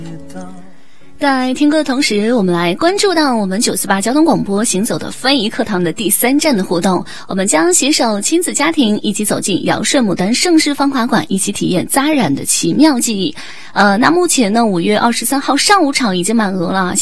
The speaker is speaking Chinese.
在听歌的同时，我们来关注到我们948交通广播行走的非遗课堂的第3站的活动。我们将携手亲子家庭一起走进尧舜牡丹盛世芳华馆，一起体验扎染的奇妙技艺。那目前呢，5月23号上午场已经满额了。